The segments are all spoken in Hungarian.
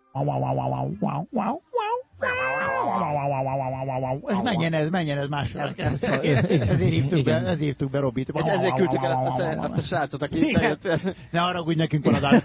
Menjen ez másra. Ezért hívtuk be Robit. És ezért küldtük el azt a srácot, aki itt eljött. Ne haragudj, nekünk van adás.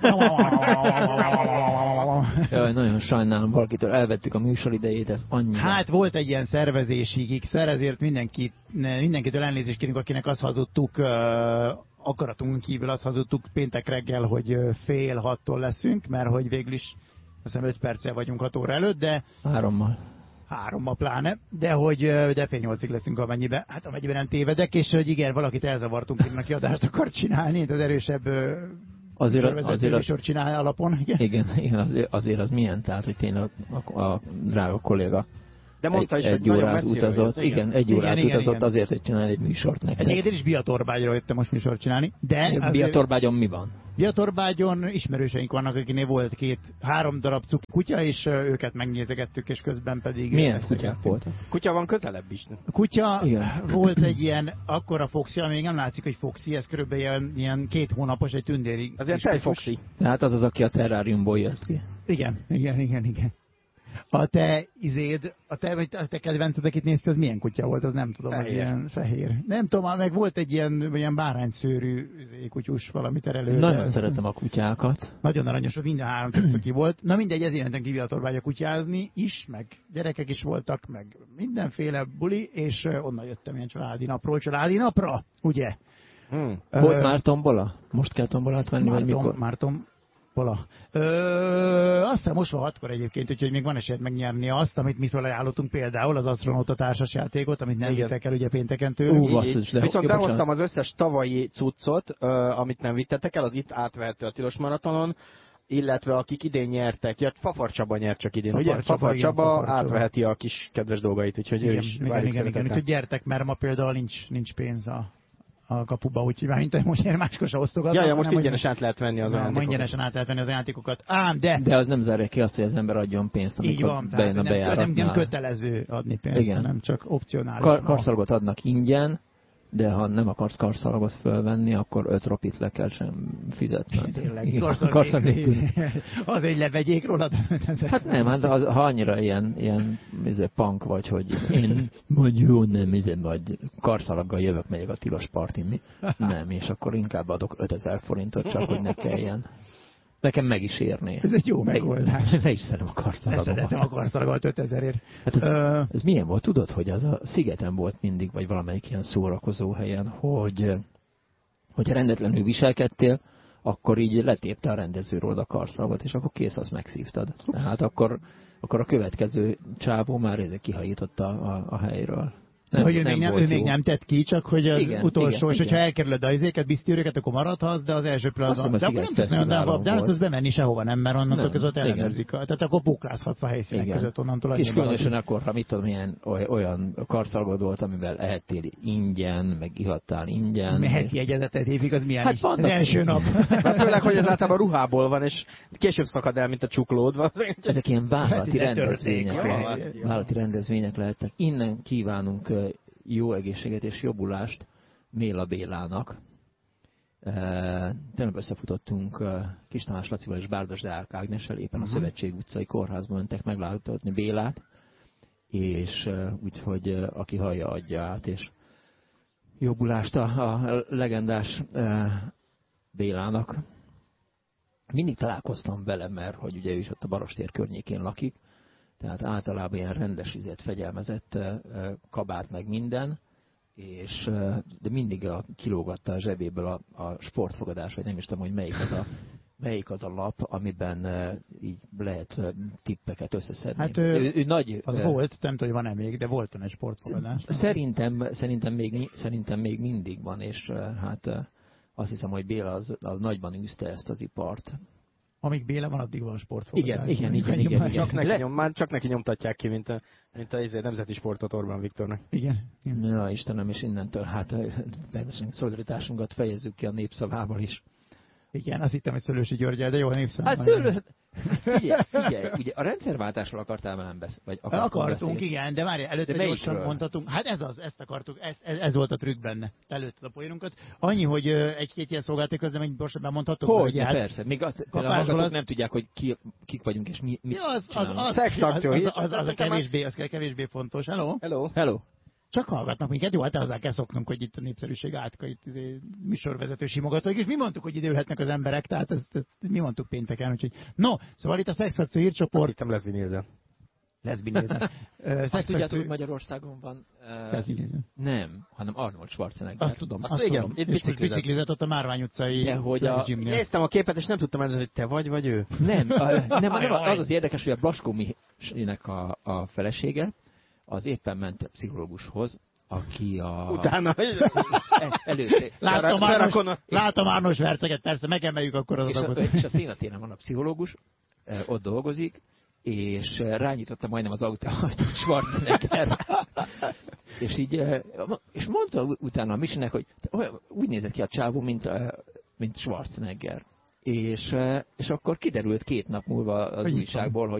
Jaj, nagyon sajnálom, valakitől elvettük a műsoridejét, ez annyira. Hát volt egy ilyen szervezési gigszer, ezért mindenkitől elnézést kérünk, akinek azt hazudtuk, akaratunk kívül azt hazudtuk péntek reggel, hogy 5:30 leszünk, mert hogy végül is azt hiszem 5 perccel vagyunk 6 óra előtt, de 3-mal pláne, de 7:30 leszünk, amennyiben nem tévedek, és hogy igen, valakit elzavartunk, aki adást akar csinálni, az erősebb azért csinál alapon. Igen, azért az milyen, tehát, hogy tényleg a drága kolléga de mondta is, egy órát utazott. Igen, egy órát utazott azért, hogy csinálni egy műsort nektek. Egyébként én is Biatorbágyról jöttem most műsort csinálni. De Biatorbágyon mi van? Biatorbágyon ismerőseink vannak, akinél volt 3 darab cuki kutya, és őket megnézegettük, és közben pedig... Milyen kutyák voltak? Kutya van közelebb is. Kutya volt egy ilyen, akkora foxia, még nem látszik, hogy foxi, ez körülbelül ilyen 2 hónapos, egy tündérig. Azért egy foxi. Tehát az, aki a terráriumból jött ki. Igen. A te kedvenced, akit nézted, az milyen kutya volt, az nem tudom, hogy ilyen fehér. Nem tudom, meg volt egy ilyen bárányszőrű kutyus valami terelő. Nagyon szeretem a kutyákat. Nagyon aranyos, minden 3 ki volt. Na mindegy, ezért jöttem ki Biatorbágyra kutyázni is, meg gyerekek is voltak, meg mindenféle buli, és onnan jöttem ilyen családi napra, ugye? Volt már tombola? Most kell tombolát venni, vagy mikor? Már azt hiszem most van 6-kor egyébként, úgyhogy még van esélyed megnyerni azt, amit mi felajánlottunk, például az Astronauta társas játékot, amit nem vittek el ugye pénteken tőlünk. Viszont behoztam az összes tavalyi cuccot, amit nem vittetek el, az itt átvehető a Tilos Maratonon, illetve akik idén nyertek. Ja, Fafar Csaba nyert csak idén, ugye? Fafar Csaba átveheti a kis kedves dolgait, úgyhogy ő is várjuk szeretettel. Úgyhogy gyertek, mert ma például nincs pénz a kapuba, úgyhogy mint most én máskor se osztogatnak. Ja, most ingyenesen át lehet venni az ajándékokat. Ingyenesen át lehet venni az ajándékokat. De az nem zárja ki azt, hogy az ember adjon pénzt, amikor bejön a bejáratnál. Nem kötelező adni pénzt, hanem csak opcionális. Karszalagot adnak ingyen, de ha nem akarsz karszalagot fölvenni, akkor 5 ropit le kell sem fizetned. Tényleg, karszalag az egy levegyék rólad. Hát nem, hát ha annyira ilyen punk vagy, hogy én majd jó, nem, majd karszalaggal jövök, megyek a tilos partin. Nem, és akkor inkább adok 5000 forintot, csak hogy ne kelljen. Nekem meg is érné. Ez egy jó megoldás. Ne is szeretem a karszalagomat. Szeretem a karszalagot 5000-ért. Hát ez milyen volt? Tudod, hogy az a szigeten volt mindig, vagy valamelyik ilyen szórakozó helyen, hogy rendetlenül viselkedtél, akkor így letépte a rendezőről a karszalagot, és akkor kész, azt megszívtad. Tehát akkor a következő csávó már kihajította a helyről. Ő még nem tett ki, csak hogy az utolsó, és hogyha elkerülöd a izéket, biztűrőket, akkor maradhatsz, de az első pillanatban. De akkor nem tudsz nagyon, de nem tudsz bemenni sehova, nem, mert onnantól között ellenőrzik. Tehát akkor buklázhatsz a helyszínek között onnantól. És különösen akkor, ha mit tudom, olyan karszalgod volt, amivel ehettél ingyen, meg ihattál ingyen. Heti egyezetet hívik, az milyen is. Az első nap. Főleg, hogy ez általában ruhából van, és később szakad el, mint a csuklód. Ezek ilyen vállalati rendezvények lehetnek. Innen kívánunk jó egészséget és jobbulást Méla Bélának. Tegnap összefutottunk Kis Tamás Lacival és Bárdos Deák Ágnessel, éppen a Szövetség utcai kórházban mentek meglátogatni Bélát, és úgyhogy aki hallja, adja át, és jobbulást a legendás Bélának. Mindig találkoztam vele, mert hogy ugye ő is ott a Barostér környékén lakik, tehát általában ilyen rendes, fegyelmezett kabát meg minden, de mindig kilógatta a zsebéből a sportfogadás, vagy nem is tudom, hogy melyik az a lap, amiben így lehet tippeket összeszedni. Hát ő nagy... Az volt, nem tudom, hogy van-e még, de volt egy sportfogadás. Szerintem még mindig van, és hát azt hiszem, hogy Béla az nagyban űzte ezt az ipart. Amíg Béla van, addig van sportfogadás. Igen. Csak neki nyomtatják ki, mint a nemzeti sportot Orbán Viktornak. Igen. Ja, Istenem, és innentől hát természetesen szolidaritásunkat fejezzük ki a népszavával is. Igen, azt hittem, hogy Szőlősi Györgyel, de jó a népszavával. Hát Figyelj, ugye a rendszerváltásról akartál velem Akartunk, igen, de várj, előtte gyorsan mondhatunk. Hát ezt akartuk, ez volt a trükk benne. Előtte a poénunkat. Annyi, hogy egy-két ilyen szolgálati közleményt gyorsan bemondhatok. Hogy, hát, persze. Még azt a hallgatók nem tudják, hogy kik vagyunk, és mit csinálunk. Az a kevésbé fontos. Hello. Csak hallgatnak minket, jó, hát azzal kell szoknunk, hogy itt a népszerűség átka, itt műsorvezető simogatóik, és mi mondtuk, hogy ide ülhetnek az emberek, tehát ezt mi mondtuk pénteken, úgyhogy... No, szóval itt a Szexfrakció hírcsoport... Azt hittem Lesbinézel. Azt tudjátok, hogy Magyarországon van... Nem, hanem Arnold Schwarzenegger. Azt tudom. Itt biciklizett ott a Márvány utcai gymnél. Néztem a képet, és nem tudtam eldönteni, hogy te vagy ő. Nem, az érdekes, hogy a Blaskó Mihálynek a felesége, az éppen ment a pszichológushoz, aki utána előtte. Látom Arnold Schwarzenegget, persze, megemeljük akkor az adagot. És a Szénatéren van a pszichológus, ott dolgozik, és rányitotta majdnem az ajtót Schwarzenegger. És mondta utána a Misinek, hogy úgy nézett ki a csávó, mint Schwarzenegger. És akkor kiderült 2 nap múlva az újságból,